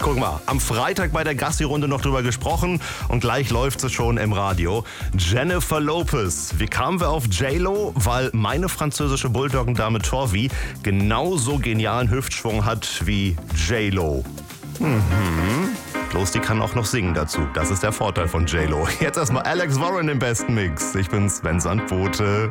Guck mal, am Freitag bei der Gassi-Runde noch drüber gesprochen und gleich läuft sie schon im Radio. Jennifer Lopez. Wie kamen wir auf J-Lo? Weil meine französische Bulldoggendame Torvi genauso genialen Hüftschwung hat wie J-Lo. Bloß die kann auch noch singen dazu. Das ist der Vorteil von J-Lo. Jetzt erstmal Alex Warren im besten Mix. Ich bin Sven Sandbote.